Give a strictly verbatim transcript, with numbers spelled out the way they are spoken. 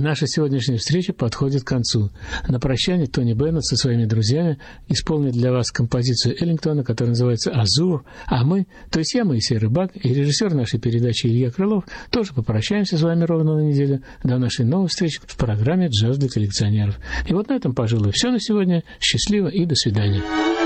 Наша сегодняшняя встреча подходит к концу. На прощание Тони Беннет со своими друзьями исполнит для вас композицию Эллингтона, которая называется «Азур», а мы, то есть я, Моисей Рыбак, и режиссер нашей передачи Илья Крылов, тоже попрощаемся с вами ровно на неделю до нашей новой встречи в программе «Джаз для коллекционеров». И вот на этом, пожалуй, все на сегодня. Счастливо и до свидания.